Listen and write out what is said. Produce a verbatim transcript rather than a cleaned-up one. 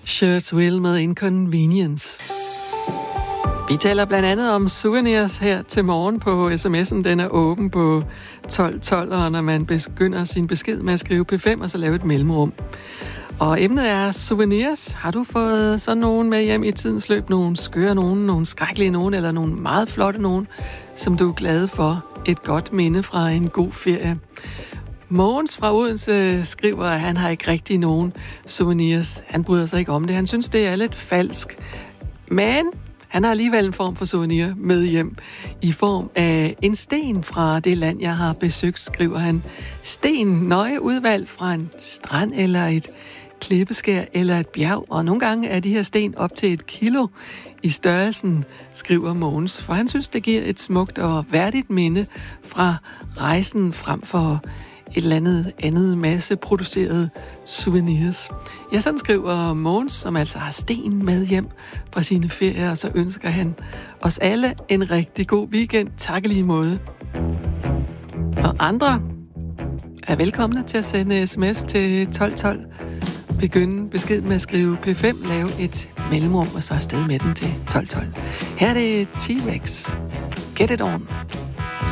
Shirts Will med Inconvenience. Vi taler blandt andet om souvenirs her til morgen på sms'en. Den er åben på tolv tolv, og når man begynder sin besked med at skrive P fem, og så lave et mellemrum. Og emnet er souvenirs. Har du fået sådan nogen med hjem i tidens løb? Nogle skøre nogen, nogle skrækkelige nogen, eller nogle meget flotte nogen, som du er glad for? Et godt minde fra en god ferie. Mogens fra Odense skriver, at han har ikke rigtig nogen souvenirs. Han bryder sig ikke om det. Han synes, det er lidt falsk. Men han har alligevel en form for souvenir med hjem i form af en sten fra det land, jeg har besøgt, skriver han. Sten nøje udvalgt fra en strand eller et klippeskær eller et bjerg, og nogle gange er de her sten op til et kilo i størrelsen, skriver Mogens, for han synes, det giver et smukt og værdigt minde fra rejsen frem for et eller andet andet masseproduceret souvenirs. Ja, sådan skriver Mogens, som altså har sten med hjem fra sine ferier, og så ønsker han os alle en rigtig god weekend. Tak lige måde. Og andre er velkomne til at sende sms til tolv tolv. Begynde besked med at skrive P fem, lave et mellemrum, og så afsted med den til tolv tolv. Her er det T-Rex. Get it on.